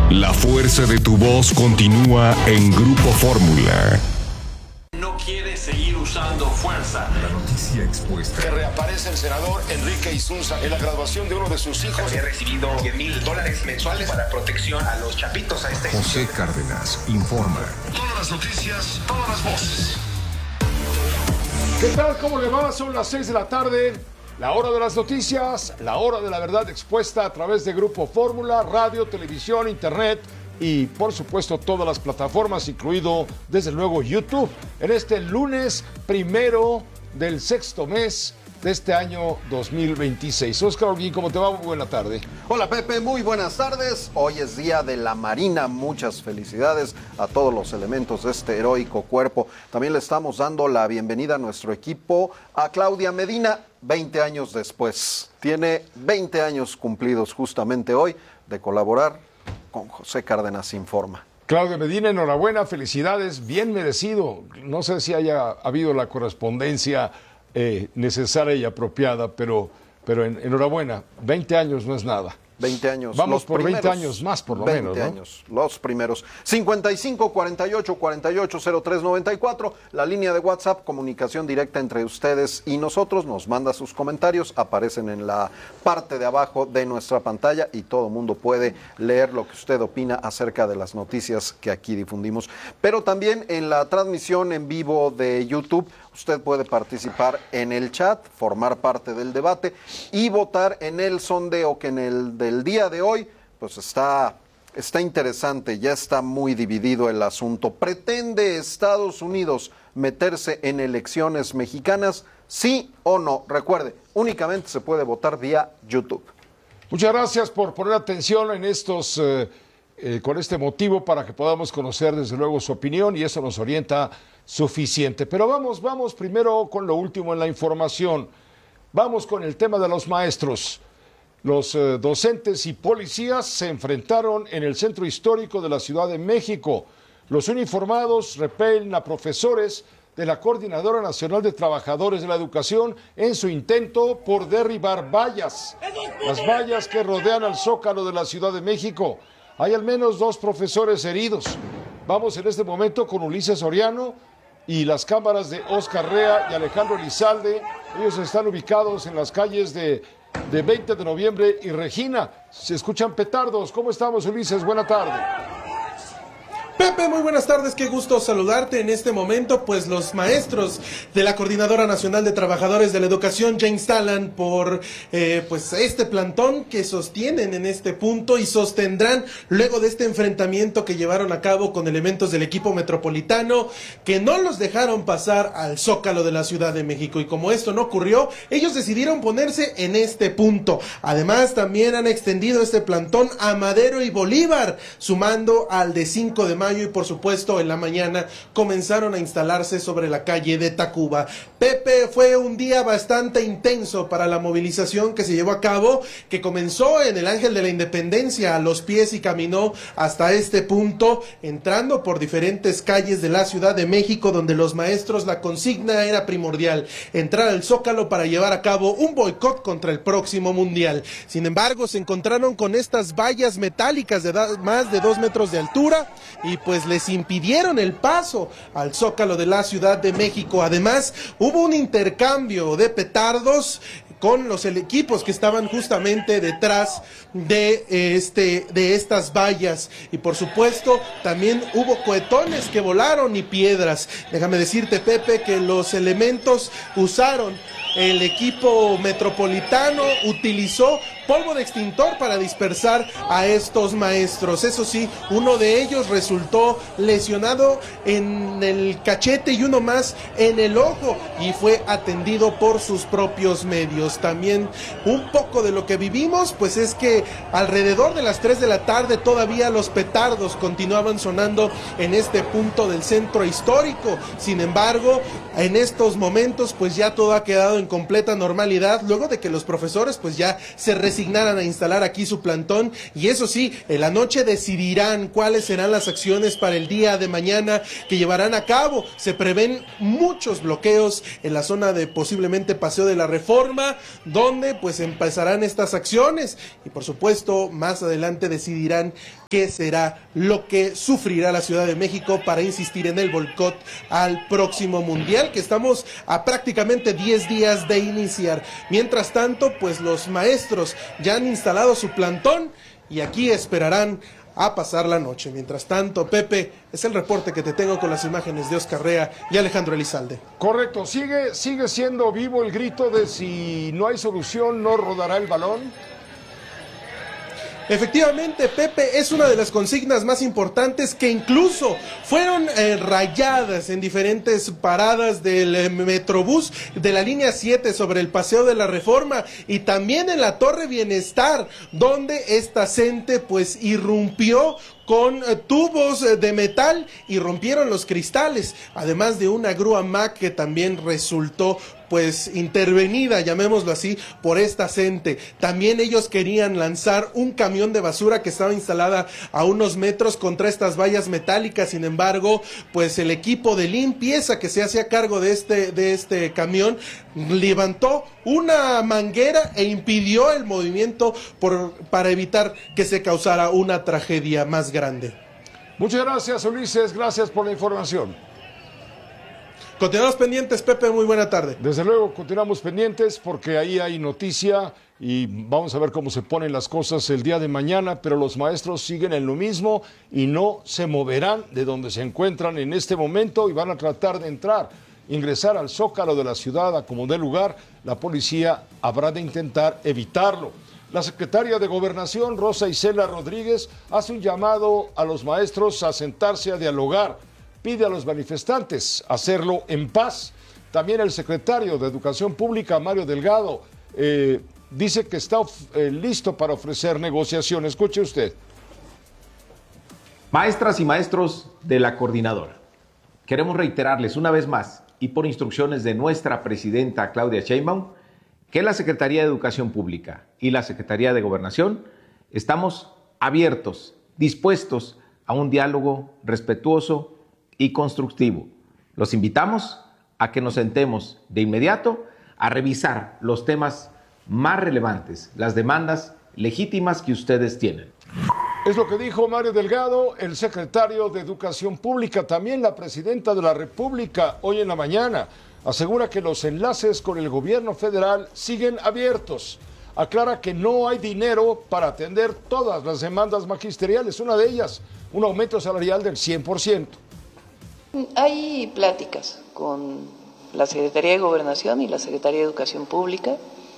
La fuerza de tu voz continúa en Grupo Fórmula. No quiere seguir usando fuerza. La noticia expuesta. Que reaparece el senador Enrique Isunza en la graduación de uno de sus hijos. Había recibido $10,000 mensuales para protección a los chapitos a este. José Cárdenas informa. Todas las noticias, todas las voces. ¿Qué tal? ¿Cómo le va? Son las 6 de la tarde. La hora de las noticias, la hora de la verdad expuesta a través de Grupo Fórmula, radio, televisión, internet y por supuesto todas las plataformas, incluido desde luego YouTube, en este lunes 1 del sexto mes de este año 2026. Oscar Holguín, ¿cómo te va? Muy buena tarde. Hola Pepe, muy buenas tardes. Hoy es Día de la Marina. Muchas felicidades a todos los elementos de este heroico cuerpo. También le estamos dando la bienvenida a nuestro equipo, a Claudia Medina, 20 años después. Tiene 20 años cumplidos justamente hoy de colaborar con José Cárdenas Informa. Claudia Medina, enhorabuena, felicidades, bien merecido. No sé si haya habido la correspondencia necesaria y apropiada, pero enhorabuena, 20 años no es nada. 20 años. Vamos por primeros, 20 años más, por lo 20 menos, ¿no? años, los primeros. 55 48 48 03 94, la línea de WhatsApp, comunicación directa entre ustedes y nosotros. Nos manda sus comentarios, aparecen en la parte de abajo de nuestra pantalla y todo el mundo puede leer lo que usted opina acerca de las noticias que aquí difundimos. Pero también en la transmisión en vivo de YouTube, usted puede participar en el chat, formar parte del debate y votar en el sondeo que en el del día de hoy pues está interesante, ya está muy dividido el asunto. ¿Pretende Estados Unidos meterse en elecciones mexicanas? ¿Sí o no? Recuerde, únicamente se puede votar vía YouTube. Muchas gracias por poner atención en estos con este motivo para que podamos conocer desde luego su opinión y eso nos orienta suficiente. Pero vamos primero con lo último en la información. Vamos con el tema de los maestros. Los docentes y policías se enfrentaron en el centro histórico de la Ciudad de México. Los uniformados repelen a profesores de la Coordinadora Nacional de Trabajadores de la Educación en su intento por derribar vallas. Las vallas que rodean al Zócalo de la Ciudad de México. Hay al menos 2 profesores heridos. Vamos en este momento con Ulises Soriano y las cámaras de Oscar Rea y Alejandro Elizalde. Ellos están ubicados en las calles de 20 de noviembre y Regina. Se escuchan petardos. ¿Cómo estamos, Ulises? Buena tarde. Pepe, muy buenas tardes, qué gusto saludarte en este momento. Pues los maestros de la Coordinadora Nacional de Trabajadores de la Educación ya instalan por pues este plantón que sostienen en este punto y sostendrán luego de este enfrentamiento que llevaron a cabo con elementos del equipo metropolitano que no los dejaron pasar al Zócalo de la Ciudad de México. Y como esto no ocurrió, ellos decidieron ponerse en este punto. Además, también han extendido este plantón a Madero y Bolívar, sumando al de 5 de mayo y por supuesto en la mañana comenzaron a instalarse sobre la calle de Tacuba. Pepe, fue un día bastante intenso para la movilización que se llevó a cabo, que comenzó en el Ángel de la Independencia a los pies y caminó hasta este punto, entrando por diferentes calles de la Ciudad de México, donde los maestros la consigna era primordial, entrar al Zócalo para llevar a cabo un boicot contra el próximo Mundial. Sin embargo, se encontraron con estas vallas metálicas de más de 2 metros de altura y pues les impidieron el paso al Zócalo de la Ciudad de México. Además, hubo un intercambio de petardos con los equipos que estaban justamente detrás de estas vallas y por supuesto también hubo cohetones que volaron y piedras. Déjame decirte, Pepe, que los elementos usaron, el equipo metropolitano utilizó polvo de extintor para dispersar a estos maestros. Eso sí, uno de ellos resultó lesionado en el cachete y uno más en el ojo y fue atendido por sus propios medios. También un poco de lo que vivimos pues es que alrededor de las 3 de la tarde todavía los petardos continuaban sonando en este punto del centro histórico. Sin embargo, en estos momentos pues ya todo ha quedado en completa normalidad luego de que los profesores pues ya se resignaran a instalar aquí su plantón y eso sí, en la noche decidirán cuáles serán las acciones para el día de mañana que llevarán a cabo. Se prevén muchos bloqueos en la zona de posiblemente Paseo de la Reforma, donde pues empezarán estas acciones y por supuesto más adelante decidirán qué será lo que sufrirá la Ciudad de México para insistir en el boicot al próximo Mundial, que estamos a prácticamente 10 días de iniciar. Mientras tanto, pues los maestros ya han instalado su plantón y aquí esperarán a pasar la noche. Mientras tanto, Pepe, es el reporte que te tengo con las imágenes de Oscar Rea y Alejandro Elizalde. Correcto, sigue siendo vivo el grito de si no hay solución, no rodará el balón. Efectivamente, Pepe, es una de las consignas más importantes que incluso fueron rayadas en diferentes paradas del Metrobús de la línea 7 sobre el Paseo de la Reforma y también en la Torre Bienestar, donde esta gente pues irrumpió con tubos de metal y rompieron los cristales, además de una grúa Mack que también resultó pues intervenida, llamémoslo así, por esta gente. También ellos querían lanzar un camión de basura que estaba instalada a unos metros contra estas vallas metálicas. Sin embargo, pues el equipo de limpieza que se hacía cargo de este camión levantó una manguera e impidió el movimiento para evitar que se causara una tragedia más grande. Muchas gracias, Ulises, gracias por la información. Continuamos pendientes, Pepe, muy buena tarde. Desde luego, continuamos pendientes porque ahí hay noticia y vamos a ver cómo se ponen las cosas el día de mañana, pero los maestros siguen en lo mismo y no se moverán de donde se encuentran en este momento y van a tratar de ingresar al Zócalo de la ciudad a como dé lugar. La policía habrá de intentar evitarlo. La secretaria de Gobernación, Rosa Isela Rodríguez, hace un llamado a los maestros a sentarse a dialogar. Pide a los manifestantes hacerlo en paz. También el secretario de Educación Pública, Mario Delgado, dice que está listo para ofrecer negociación. Escuche usted. Maestras y maestros de la coordinadora, queremos reiterarles una vez más y por instrucciones de nuestra presidenta Claudia Sheinbaum que la Secretaría de Educación Pública y la Secretaría de Gobernación estamos abiertos, dispuestos a un diálogo respetuoso y constructivo. Los invitamos a que nos sentemos de inmediato a revisar los temas más relevantes, las demandas legítimas que ustedes tienen. Es lo que dijo Mario Delgado, el secretario de Educación Pública. También la presidenta de la República, hoy en la mañana, asegura que los enlaces con el gobierno federal siguen abiertos. Aclara que no hay dinero para atender todas las demandas magisteriales. Una de ellas, un aumento salarial del 100%. Hay pláticas con la Secretaría de Gobernación y la Secretaría de Educación Pública.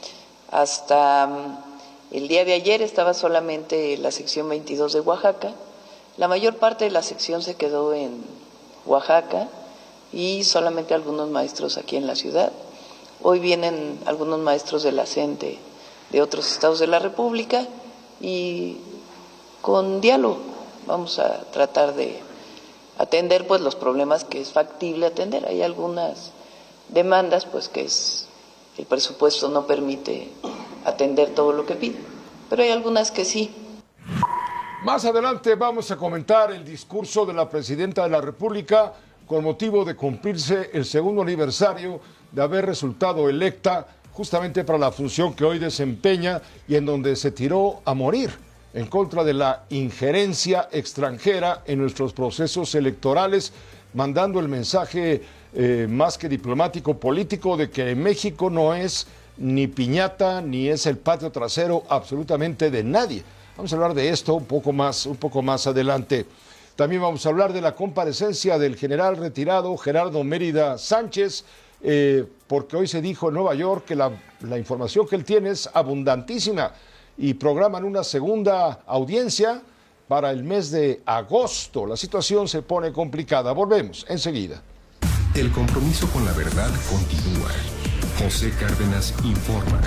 Hasta el día de ayer estaba solamente la sección 22 de Oaxaca. La mayor parte de la sección se quedó en Oaxaca y solamente algunos maestros aquí en la ciudad. Hoy vienen algunos maestros de la CENTE de otros estados de la República y con diálogo vamos a tratar de atender pues los problemas que es factible atender. Hay algunas demandas pues que el presupuesto no permite atender todo lo que piden, pero hay algunas que sí. Más adelante vamos a comentar el discurso de la presidenta de la República con motivo de cumplirse el segundo aniversario de haber resultado electa justamente para la función que hoy desempeña y en donde se tiró a morir en contra de la injerencia extranjera en nuestros procesos electorales, mandando el mensaje más que diplomático político de que México no es ni piñata ni es el patio trasero absolutamente de nadie. Vamos a hablar de esto un poco más adelante. También vamos a hablar de la comparecencia del general retirado Gerardo Mérida Sánchez, porque hoy se dijo en Nueva York que la información que él tiene es abundantísima y programan una segunda audiencia para el mes de agosto. La situación se pone complicada. Volvemos enseguida. El compromiso con la verdad continúa. José Cárdenas informa.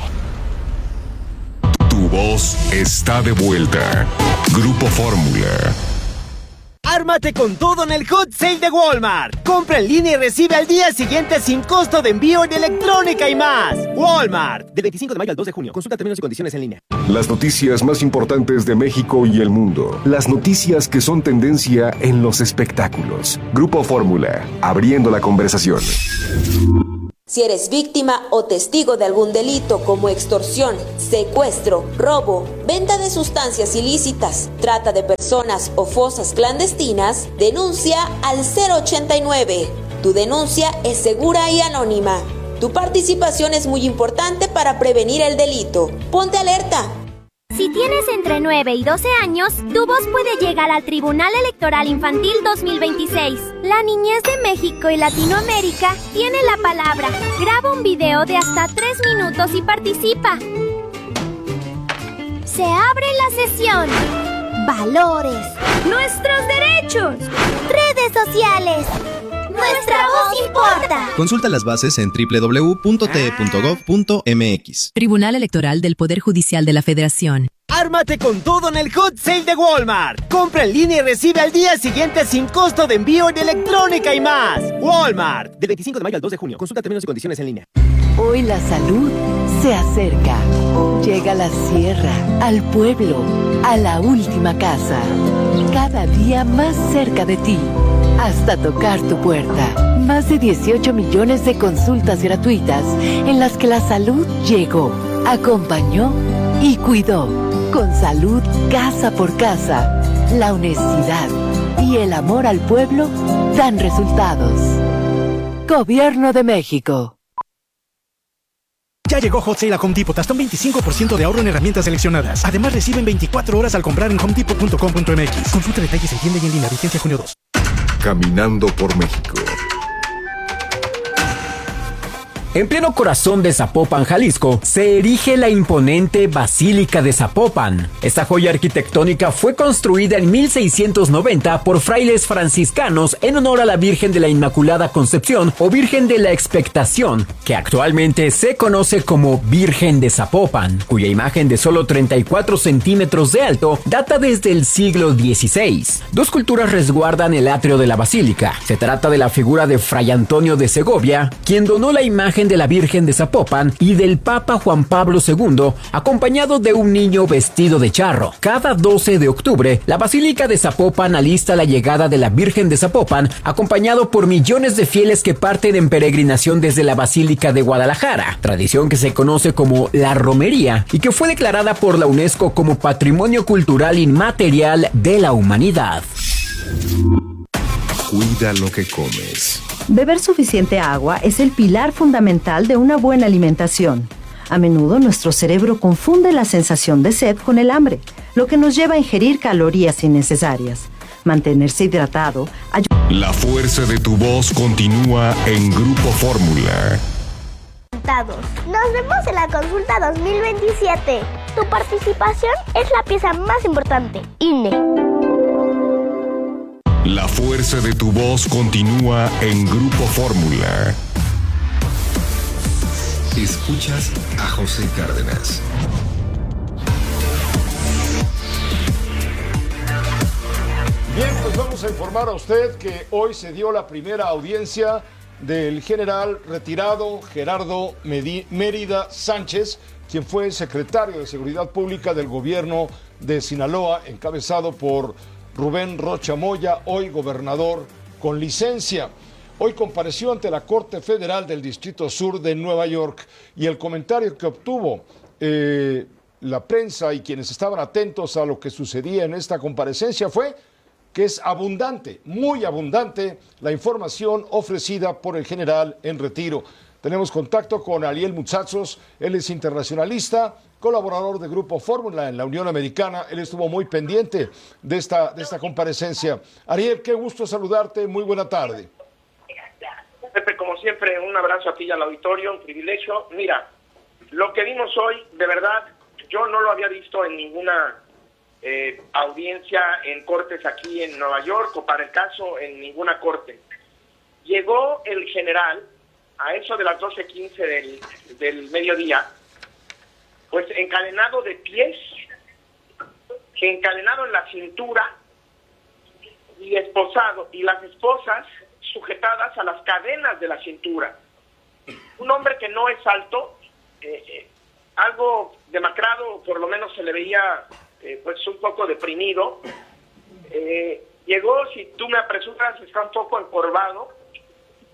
Tu voz está de vuelta. Grupo Fórmula. Ármate con todo en el Hot Sale de Walmart. Compra en línea y recibe al día siguiente sin costo de envío en electrónica y más. Walmart. Del 25 de mayo al 2 de junio. Consulta términos y condiciones en línea. Las noticias más importantes de México y el mundo. Las noticias que son tendencia en los espectáculos. Grupo Fórmula. Abriendo la conversación. Si eres víctima o testigo de algún delito como extorsión, secuestro, robo, venta de sustancias ilícitas, trata de personas o fosas clandestinas, denuncia al 089. Tu denuncia es segura y anónima. Tu participación es muy importante para prevenir el delito. Ponte alerta. Si tienes entre 9 y 12 años, tu voz puede llegar al Tribunal Electoral Infantil 2026. La niñez de México y Latinoamérica tiene la palabra. Graba un video de hasta 3 minutos y participa. Se abre la sesión. Valores. Nuestros derechos. Redes sociales. Nuestra voz importa. Consulta las bases en www.te.gov.mx. Tribunal Electoral del Poder Judicial de la Federación. Ármate con todo en el Hot Sale de Walmart. Compra en línea y recibe al día siguiente sin costo de envío en electrónica y más. Walmart. Del 25 de mayo al 2 de junio. Consulta términos y condiciones en línea. Hoy la salud se acerca. Llega a la sierra, al pueblo, a la última casa. Cada día más cerca de ti. Hasta tocar tu puerta. Más de 18 millones de consultas gratuitas en las que la salud llegó, acompañó y cuidó. Con salud casa por casa, la honestidad y el amor al pueblo dan resultados. Gobierno de México. Ya llegó Hot Sale a Home Depot, hasta un 25% de ahorro en herramientas seleccionadas. Además, reciben 24 horas al comprar en homedepot.com.mx. Consulta detalles en tienda y en línea, vigencia junio 2. Caminando por México. En pleno corazón de Zapopan, Jalisco, se erige la imponente Basílica de Zapopan. Esta joya arquitectónica fue construida en 1690 por frailes franciscanos en honor a la Virgen de la Inmaculada Concepción o Virgen de la Expectación, que actualmente se conoce como Virgen de Zapopan, cuya imagen de solo 34 centímetros de alto data desde el siglo XVI. Dos culturas resguardan el atrio de la basílica. Se trata de la figura de Fray Antonio de Segovia, quien donó la imagen de la Virgen de Zapopan, y del Papa Juan Pablo II, acompañado de un niño vestido de charro. Cada 12 de octubre, la Basílica de Zapopan alista la llegada de la Virgen de Zapopan, acompañado por millones de fieles que parten en peregrinación desde la Basílica de Guadalajara, tradición que se conoce como la romería y que fue declarada por la UNESCO como Patrimonio Cultural Inmaterial de la Humanidad. Cuida lo que comes. Beber suficiente agua es el pilar fundamental de una buena alimentación. A menudo nuestro cerebro confunde la sensación de sed con el hambre, lo que nos lleva a ingerir calorías innecesarias. Mantenerse hidratado ayuda. La fuerza de tu voz continúa en Grupo Fórmula. Nos vemos en la consulta 2027. Tu participación es la pieza más importante. INE. La fuerza de tu voz continúa en Grupo Fórmula. Escuchas a José Cárdenas. Bien, pues vamos a informar a usted que hoy se dio la primera audiencia del general retirado Gerardo Mérida Sánchez, quien fue secretario de Seguridad Pública del gobierno de Sinaloa, encabezado por Rubén Rocha Moya, hoy gobernador con licencia. Hoy compareció ante la Corte Federal del Distrito Sur de Nueva York, y el comentario que obtuvo la prensa y quienes estaban atentos a lo que sucedía en esta comparecencia fue que es abundante, muy abundante, la información ofrecida por el general en retiro. Tenemos contacto con Ariel Mutsatsos, él es internacionalista, colaborador de Grupo Fórmula en la Unión Americana. Él estuvo muy pendiente de esta comparecencia. Ariel, qué gusto saludarte, muy buena tarde. Pepe, como siempre, un abrazo a ti y al auditorio, un privilegio. Mira, lo que vimos hoy, de verdad, yo no lo había visto en ninguna audiencia en cortes aquí en Nueva York, o para el caso en ninguna corte. Llegó el general a eso de las 12:15 del mediodía, pues encadenado de pies, encadenado en la cintura y esposado, y las esposas sujetadas a las cadenas de la cintura. Un hombre que no es alto, algo demacrado, por lo menos se le veía pues un poco deprimido. Llegó, si tú me apresuras, está un poco encorvado,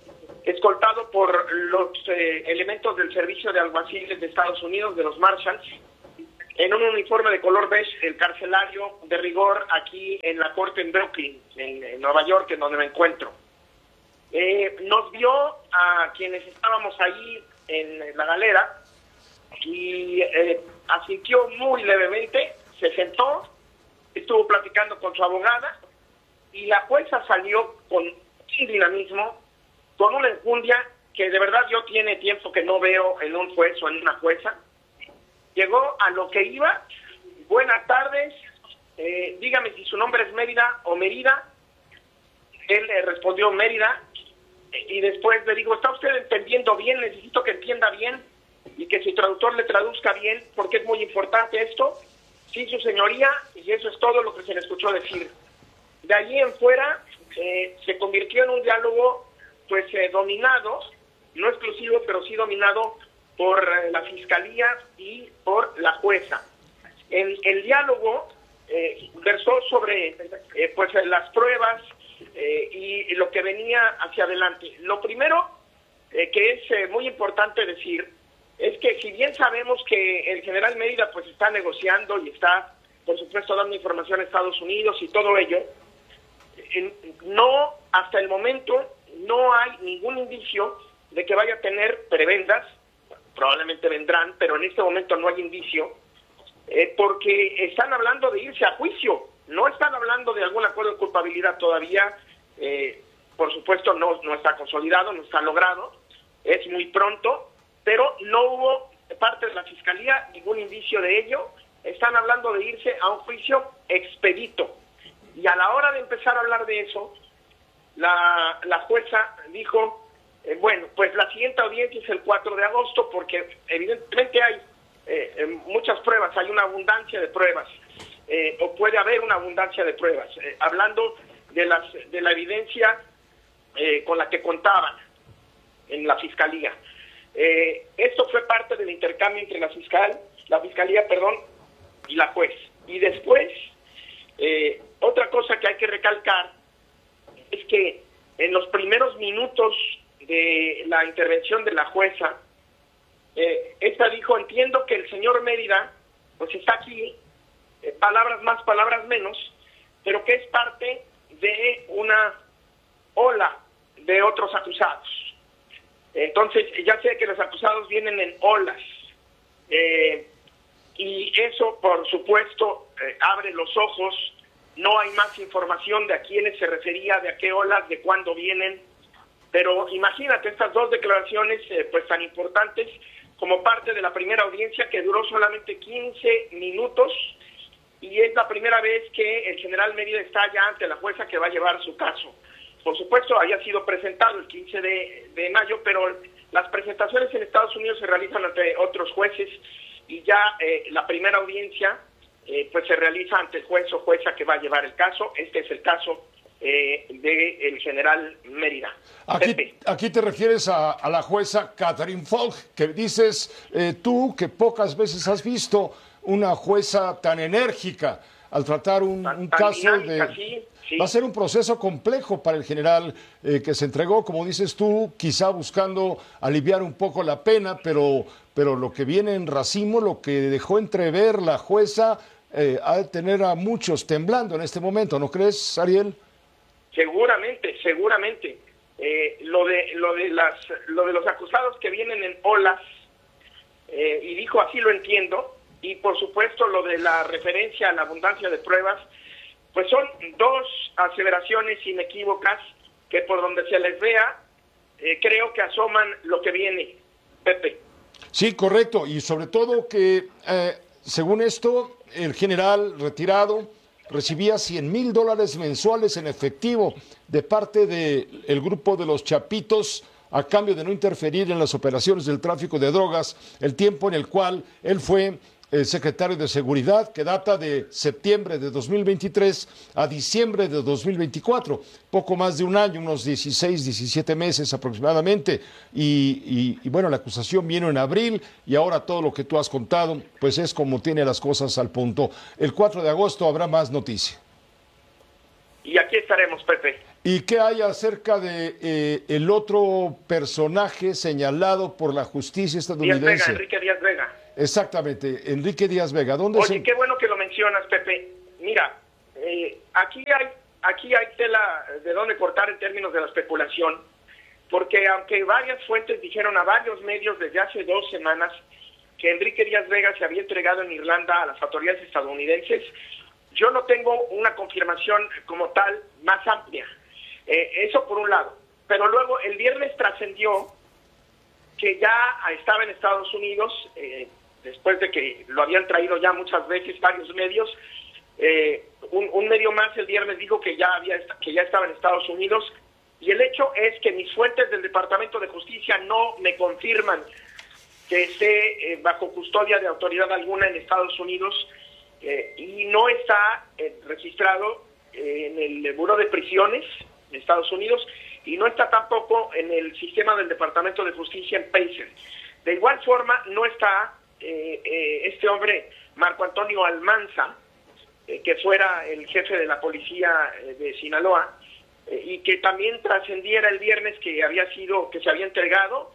escoltado por los elementos del Servicio de Alguaciles de Estados Unidos, de los Marshals, en un uniforme de color beige, el carcelario de rigor aquí en la corte en Brooklyn, en Nueva York, en donde me encuentro. Nos vio a quienes estábamos ahí en la galera y asintió muy levemente, se sentó, estuvo platicando con su abogada y la jueza salió con un dinamismo, con una enjundia que de verdad yo tiene tiempo que no veo en un juez o en una jueza. Llegó a lo que iba. Buenas tardes, dígame si su nombre es Mérida o Mérida. Él respondió Mérida y después le digo, ¿está usted entendiendo bien? Necesito que entienda bien y que su traductor le traduzca bien porque es muy importante esto. Sí, su señoría, y eso es todo lo que se le escuchó decir. De allí en fuera se convirtió en un diálogo pues dominado, no exclusivo, pero sí dominado por la fiscalía y por la jueza. El diálogo versó sobre pues las pruebas y lo que venía hacia adelante. Lo primero que es muy importante decir es que si bien sabemos que el general Mérida pues está negociando y está por supuesto dando información a Estados Unidos y todo ello, no, hasta el momento no hay ningún indicio de que vaya a tener prebendas. Probablemente vendrán, pero en este momento no hay indicio, porque están hablando de irse a juicio, no están hablando de algún acuerdo de culpabilidad todavía, por supuesto no está consolidado, no está logrado, es muy pronto, pero no hubo de parte de la Fiscalía ningún indicio de ello. Están hablando de irse a un juicio expedito, y a la hora de empezar a hablar de eso, la jueza dijo, bueno, pues la siguiente audiencia es el 4 de agosto porque evidentemente hay muchas pruebas, hay una abundancia de pruebas, o puede haber una abundancia de pruebas, hablando de la evidencia con la que contaban en la fiscalía. Esto fue parte del intercambio entre la fiscalía, y la juez. Y después, otra cosa que hay que recalcar es que en los primeros minutos de la intervención de la jueza, esta dijo, entiendo que el señor Mérida pues está aquí, palabras más, palabras menos, pero que es parte de una ola de otros acusados. Entonces, ya sé que los acusados vienen en olas, y eso, por supuesto, abre los ojos. No hay más información de a quiénes se refería, de a qué olas, de cuándo vienen. Pero imagínate estas dos declaraciones pues tan importantes como parte de la primera audiencia que duró solamente 15 minutos y es la primera vez que el general Mérida está ya ante la jueza que va a llevar su caso. Por supuesto, había sido presentado el 15 de mayo, pero las presentaciones en Estados Unidos se realizan ante otros jueces y ya la primera audiencia pues se realiza ante el juez o jueza que va a llevar el caso. Este es el caso del general Mérida. Aquí te refieres a la jueza Catherine Falk, que dices tú que pocas veces has visto una jueza tan enérgica al tratar un caso dinámica, sí. Va a ser un proceso complejo para el general que se entregó, como dices tú, quizá buscando aliviar un poco la pena, pero lo que viene en racimo, lo que dejó entrever la jueza, ha de tener a muchos temblando en este momento, ¿no crees, Ariel? Seguramente. Lo de los acusados que vienen en olas, y dijo así lo entiendo, y por supuesto lo de la referencia a la abundancia de pruebas, pues son dos aseveraciones inequívocas que por donde se les vea, creo que asoman lo que viene, Pepe. Sí, correcto, y sobre todo que según esto, el general retirado recibía $100,000 mensuales en efectivo de parte del grupo de los Chapitos a cambio de no interferir en las operaciones del tráfico de drogas, el tiempo en el cual él fue secretario de Seguridad, que data de septiembre de 2023 a diciembre de 2024, poco más de un año, unos 16, 17 meses aproximadamente, y bueno, la acusación vino en abril, y ahora todo lo que tú has contado, pues es como tiene las cosas al punto. El 4 de agosto habrá más noticia. Y aquí estaremos, Pepe. ¿Y qué hay acerca de el otro personaje señalado por la justicia estadounidense? Díaz Vega, Enrique Díaz Vega. Exactamente, Enrique Díaz Vega. ¿Dónde Oye, qué bueno que lo mencionas, Pepe. Mira, aquí hay tela de dónde cortar en términos de la especulación, porque aunque varias fuentes dijeron a varios medios desde hace 2 semanas que Enrique Díaz Vega se había entregado en Irlanda a las autoridades estadounidenses, yo no tengo una confirmación como tal más amplia. Eso por un lado. Pero luego el viernes trascendió que ya estaba en Estados Unidos, después de que lo habían traído ya muchas veces varios medios. Un medio más el viernes dijo que ya estaba en Estados Unidos, y el hecho es que mis fuentes del Departamento de Justicia no me confirman que esté bajo custodia de autoridad alguna en Estados Unidos, y no está registrado en el Buró de Prisiones de Estados Unidos, y no está tampoco en el sistema del Departamento de Justicia en Pacer. De igual forma, no está este hombre, Marco Antonio Almanza, que fuera el jefe de la policía de Sinaloa, y que también trascendiera el viernes que se había entregado,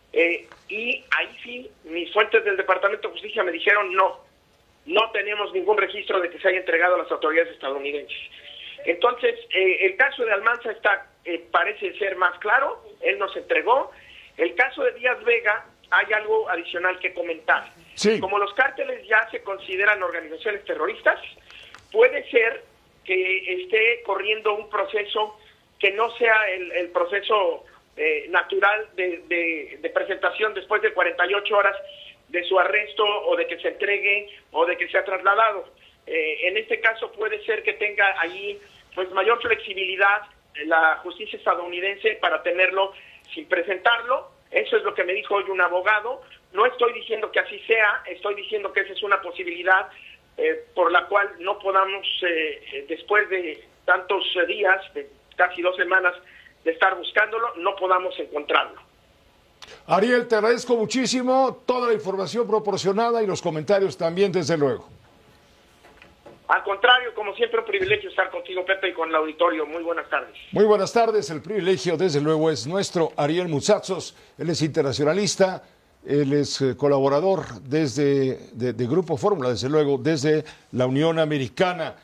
y ahí sí, mis fuentes del Departamento de Justicia me dijeron no tenemos ningún registro de que se haya entregado a las autoridades estadounidenses. Entonces, el caso de Almanza parece ser más claro, él nos entregó. El caso de Díaz Vega, hay algo adicional que comentar. Sí. Como los cárteles ya se consideran organizaciones terroristas, puede ser que esté corriendo un proceso que no sea el proceso natural de presentación después de 48 horas de su arresto, o de que se entregue, o de que sea trasladado. En este caso puede ser que tenga ahí pues mayor flexibilidad la justicia estadounidense para tenerlo sin presentarlo. Eso es lo que me dijo hoy un abogado. No estoy diciendo que así sea, estoy diciendo que esa es una posibilidad por la cual no podamos, después de tantos días, de casi 2 semanas de estar buscándolo, no podamos encontrarlo. Ariel, te agradezco muchísimo toda la información proporcionada y los comentarios también, desde luego. Al contrario, como siempre, un privilegio estar contigo, Pepe, y con el auditorio. Muy buenas tardes. Muy buenas tardes. El privilegio, desde luego, es nuestro. Ariel Moutsatsos, él es internacionalista, él es colaborador de Grupo Fórmula, desde luego, desde la Unión Americana.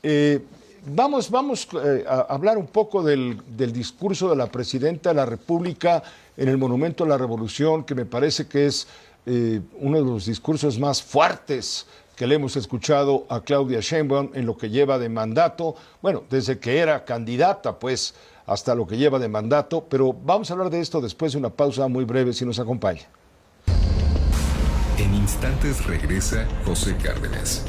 Vamos a hablar un poco del discurso de la presidenta de la República en el Monumento a la Revolución, que me parece que es uno de los discursos más fuertes que le hemos escuchado a Claudia Sheinbaum en lo que lleva de mandato, bueno, desde que era candidata, pues, hasta lo que lleva de mandato, pero vamos a hablar de esto después de una pausa muy breve, si nos acompaña. En instantes regresa José Cárdenas.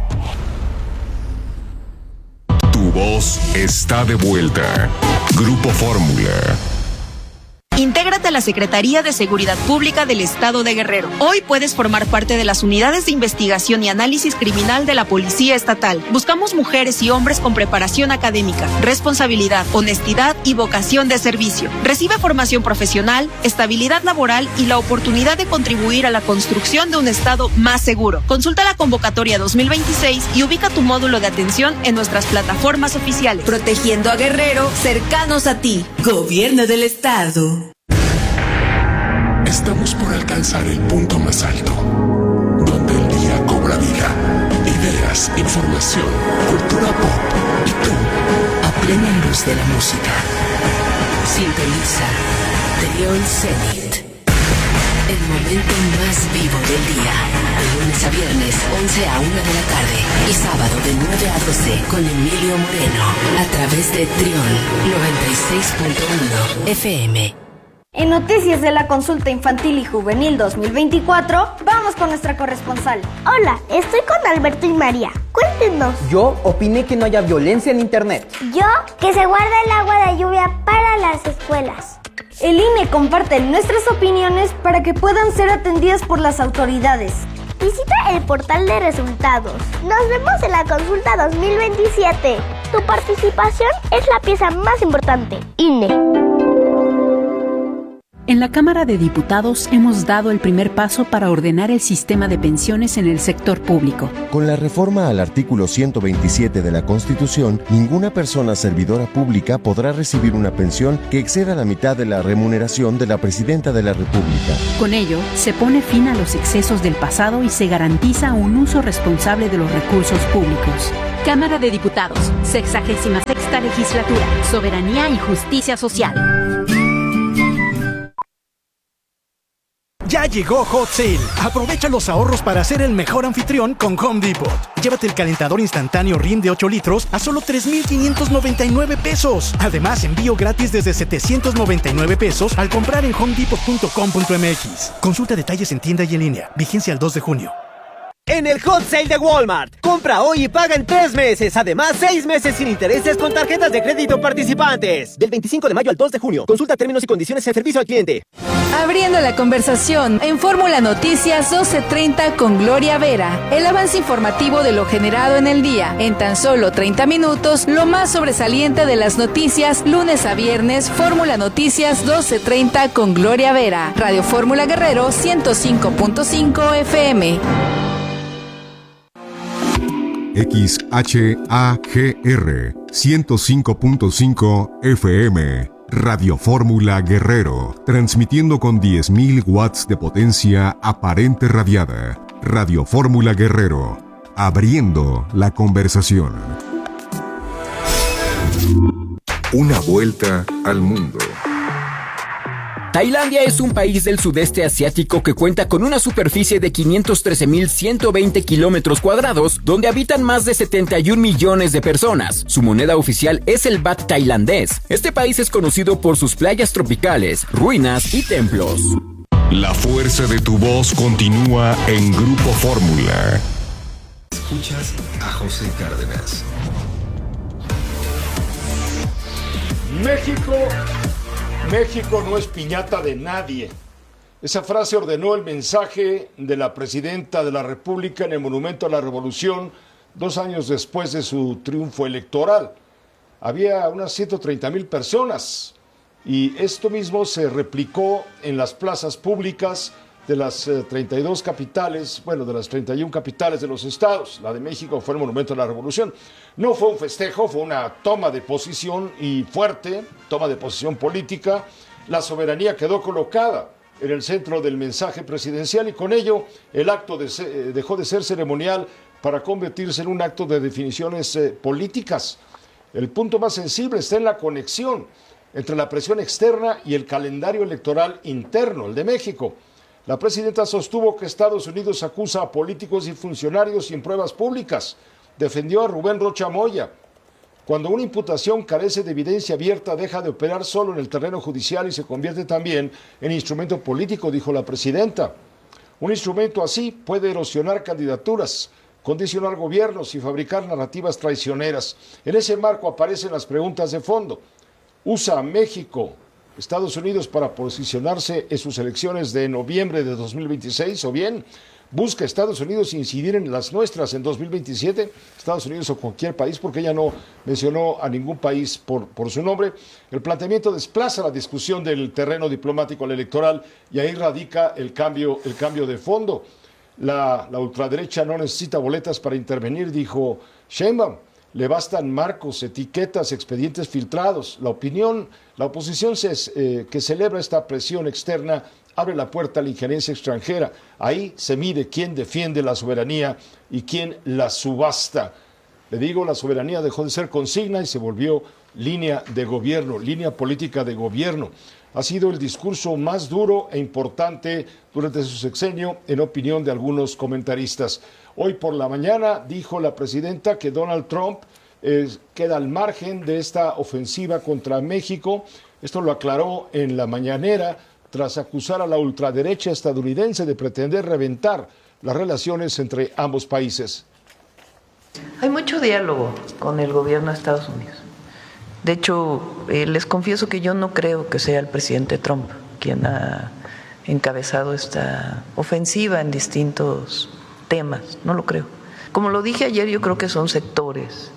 Tu voz está de vuelta. Grupo Fórmula. Intégrate a la Secretaría de Seguridad Pública del Estado de Guerrero. Hoy puedes formar parte de las unidades de investigación y análisis criminal de la Policía Estatal. Buscamos mujeres y hombres con preparación académica, responsabilidad, honestidad y vocación de servicio. Recibe formación profesional, estabilidad laboral y la oportunidad de contribuir a la construcción de un Estado más seguro. Consulta la convocatoria 2026 y ubica tu módulo de atención en nuestras plataformas oficiales. Protegiendo a Guerrero, cercanos a ti. Gobierno del Estado. Estamos por alcanzar el punto más alto, donde el día cobra vida. Ideas, información, cultura pop y tú, a plena luz de la música. Sintoniza Trión Zenit. El momento más vivo del día. De lunes a viernes, 11 a 1 de la tarde. Y sábado de 9 a 12 con Emilio Moreno. A través de Trión 96.1 FM. En Noticias de la Consulta Infantil y Juvenil 2024, vamos con nuestra corresponsal. Hola, estoy con Alberto y María. Cuéntenos. Yo opiné que no haya violencia en Internet. Yo, que se guarda el agua de lluvia para las escuelas. El INE comparte nuestras opiniones para que puedan ser atendidas por las autoridades. Visita el portal de resultados. Nos vemos en la Consulta 2027. Tu participación es la pieza más importante. INE. En la Cámara de Diputados hemos dado el primer paso para ordenar el sistema de pensiones en el sector público. Con la reforma al artículo 127 de la Constitución, ninguna persona servidora pública podrá recibir una pensión que exceda la mitad de la remuneración de la Presidenta de la República. Con ello, se pone fin a los excesos del pasado y se garantiza un uso responsable de los recursos públicos. Cámara de Diputados, 66ª Legislatura, Soberanía y Justicia Social. Ya llegó Hot Sale. Aprovecha los ahorros para ser el mejor anfitrión con Home Depot. Llévate el calentador instantáneo Rim de 8 litros a solo $3,599 pesos. Además, envío gratis desde $799 al comprar en homedepot.com.mx. Consulta detalles en tienda y en línea. Vigencia el 2 de junio. En el Hot Sale de Walmart, compra hoy y paga en 3 meses. Además, 6 meses sin intereses con tarjetas de crédito participantes. Del 25 de mayo al 2 de junio. Consulta términos y condiciones en servicio al cliente. Abriendo la conversación en Fórmula Noticias 12:30 con Gloria Vera. El avance informativo de lo generado en el día. En tan solo 30 minutos, lo más sobresaliente de las noticias, lunes a viernes, Fórmula Noticias 12:30 con Gloria Vera. Radio Fórmula Guerrero 105.5 FM. XHAGR 105.5 FM, Radio Fórmula Guerrero, transmitiendo con 10.000 watts de potencia aparente radiada. Radio Fórmula Guerrero, abriendo la conversación. Una vuelta al mundo. Tailandia es un país del sudeste asiático que cuenta con una superficie de 513.120 kilómetros cuadrados, donde habitan más de 71 millones de personas. Su moneda oficial es el baht tailandés. Este país es conocido por sus playas tropicales, ruinas y templos. La fuerza de tu voz continúa en Grupo Fórmula. Escuchas a José Cárdenas. México no es piñata de nadie. Esa frase ordenó el mensaje de la presidenta de la República en el Monumento a la Revolución 2 años después de su triunfo electoral. Había unas 130,000 personas y esto mismo se replicó en las plazas públicas de las 32 capitales, de las 31 capitales de los estados. La de México fue el Monumento a la Revolución. No fue un festejo, fue una toma de posición y fuerte, toma de posición política. La soberanía quedó colocada en el centro del mensaje presidencial y con ello el acto dejó de ser ceremonial para convertirse en un acto de definiciones políticas. El punto más sensible está en la conexión entre la presión externa y el calendario electoral interno, el de México. La presidenta sostuvo que Estados Unidos acusa a políticos y funcionarios sin pruebas públicas. Defendió a Rubén Rocha Moya. Cuando una imputación carece de evidencia abierta, deja de operar solo en el terreno judicial y se convierte también en instrumento político, dijo la presidenta. Un instrumento así puede erosionar candidaturas, condicionar gobiernos y fabricar narrativas traicioneras. En ese marco aparecen las preguntas de fondo. ¿Usa México Estados Unidos para posicionarse en sus elecciones de noviembre de 2026 o bien busca Estados Unidos incidir en las nuestras en 2027, Estados Unidos o cualquier país, porque ella no mencionó a ningún país por su nombre? El planteamiento desplaza la discusión del terreno diplomático al electoral y ahí radica el cambio de fondo. La ultraderecha no necesita boletas para intervenir, dijo Sheinbaum. Le bastan marcos, etiquetas, expedientes filtrados. La oposición que celebra esta presión externa abre la puerta a la injerencia extranjera. Ahí se mide quién defiende la soberanía y quién la subasta. Le digo, la soberanía dejó de ser consigna y se volvió línea de gobierno, línea política de gobierno. Ha sido el discurso más duro e importante durante su sexenio, en opinión de algunos comentaristas. Hoy por la mañana dijo la presidenta que Donald Trump queda al margen de esta ofensiva contra México. Esto lo aclaró en la mañanera tras acusar a la ultraderecha estadounidense de pretender reventar las relaciones entre ambos países. Hay mucho diálogo con el gobierno de Estados Unidos. De hecho, les confieso que yo no creo que sea el presidente Trump quien ha encabezado esta ofensiva en distintos temas, no lo creo. Como lo dije ayer, yo creo que son sectores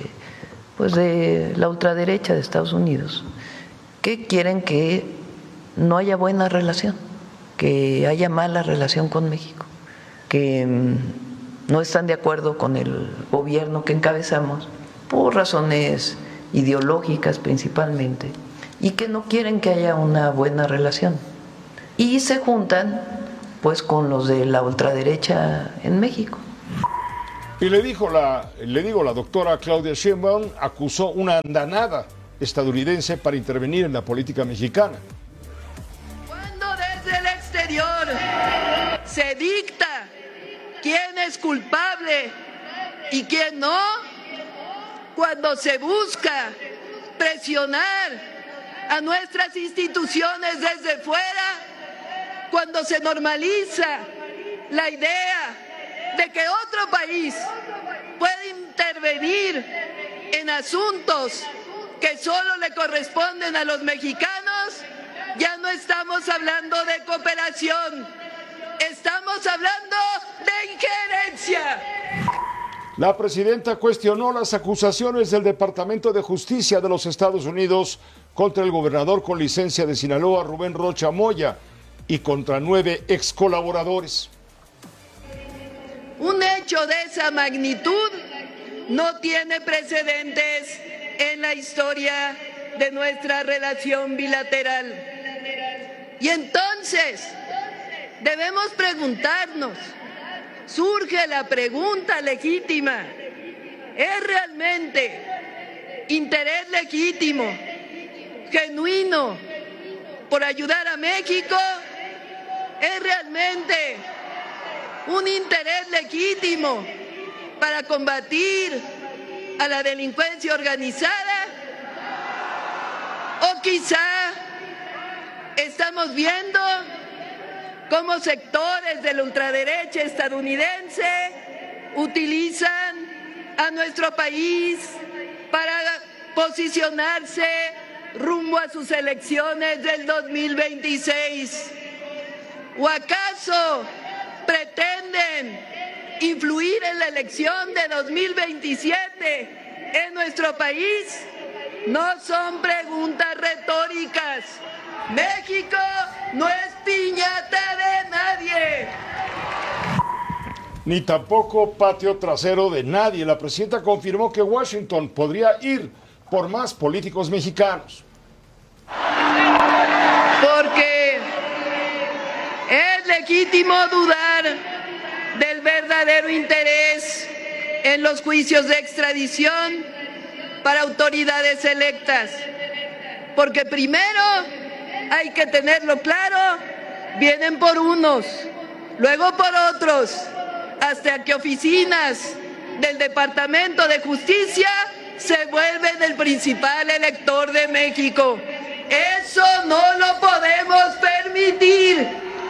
de la ultraderecha de Estados Unidos que quieren que no haya buena relación, que haya mala relación con México, que no están de acuerdo con el gobierno que encabezamos por razones ideológicas principalmente y que no quieren que haya una buena relación. Y se juntan pues con los de la ultraderecha en México. Y le digo, la doctora Claudia Sheinbaum acusó una andanada estadounidense para intervenir en la política mexicana. Cuando desde el exterior se dicta quién es culpable y quién no, cuando se busca presionar a nuestras instituciones desde fuera, cuando se normaliza la idea de que otro país puede intervenir en asuntos que solo le corresponden a los mexicanos, ya no estamos hablando de cooperación, estamos hablando de injerencia. La presidenta cuestionó las acusaciones del Departamento de Justicia de los Estados Unidos contra el gobernador con licencia de Sinaloa, Rubén Rocha Moya, y contra 9 ex colaboradores. Un hecho de esa magnitud no tiene precedentes en la historia de nuestra relación bilateral. Y entonces debemos preguntarnos, surge la pregunta legítima, ¿es realmente interés legítimo, genuino, por ayudar a México? ¿Es realmente un interés legítimo para combatir a la delincuencia organizada? ¿O quizá estamos viendo cómo sectores de la ultraderecha estadounidense utilizan a nuestro país para posicionarse rumbo a sus elecciones del 2026? ¿O acaso pretenden influir en la elección de 2027 en nuestro país? No son preguntas retóricas. México no es piñata de nadie. Ni tampoco patio trasero de nadie. La presidenta confirmó que Washington podría ir por más políticos mexicanos. Porque es legítimo dudar del verdadero interés en los juicios de extradición para autoridades electas. Porque primero, hay que tenerlo claro, vienen por unos, luego por otros, hasta que oficinas del Departamento de Justicia se vuelven el principal elector de México. Eso no lo podemos permitir.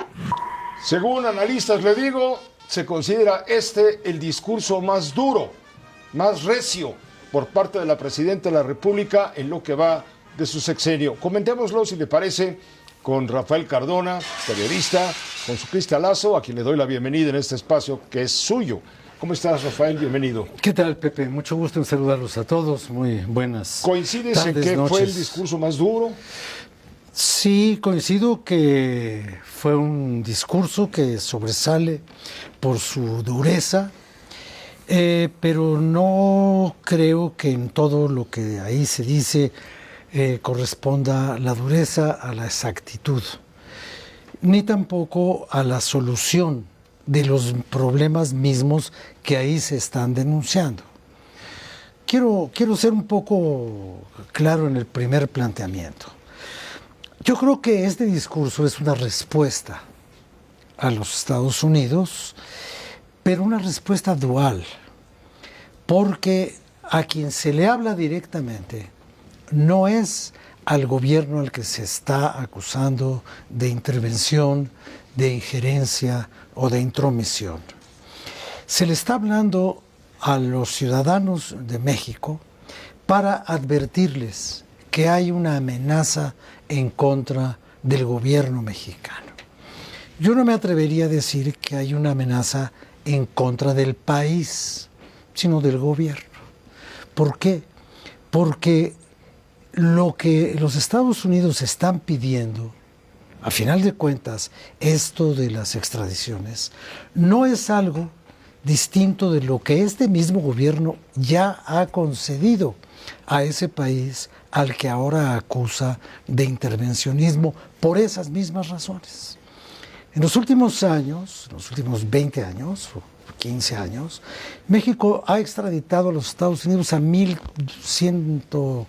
Según analistas, le digo, se considera el discurso más duro, más recio por parte de la presidenta de la República en lo que va de su sexenio. Comentémoslo, si le parece, con Rafael Cardona, periodista, con su cristalazo, a quien le doy la bienvenida en este espacio que es suyo. ¿Cómo estás, Rafael? Bienvenido. ¿Qué tal, Pepe? Mucho gusto en saludarlos a todos. Muy buenas ¿Coincides tardes, en que noches. fue el discurso más duro? Sí, coincido que fue un discurso que sobresale por su dureza, pero no creo que en todo lo que ahí se dice corresponda la dureza a la exactitud, ni tampoco a la solución de los problemas mismos que ahí se están denunciando. Quiero ser un poco claro en el primer planteamiento. Yo creo que este discurso es una respuesta a los Estados Unidos, pero una respuesta dual, porque a quien se le habla directamente no es al gobierno al que se está acusando de intervención, de injerencia o de intromisión. Se le está hablando a los ciudadanos de México para advertirles que hay una amenaza en contra del gobierno mexicano. Yo no me atrevería a decir que hay una amenaza en contra del país, sino del gobierno. ¿Por qué? Porque lo que los Estados Unidos están pidiendo a final de cuentas, esto de las extradiciones no es algo distinto de lo que este mismo gobierno ya ha concedido a ese país al que ahora acusa de intervencionismo por esas mismas razones. En los últimos años, los últimos 20 años, 15 años, México ha extraditado a los Estados Unidos a 1,100